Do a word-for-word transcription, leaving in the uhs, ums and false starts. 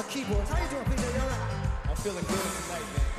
keyboards. How you doing, P J? You all right? I'm feeling good tonight, man.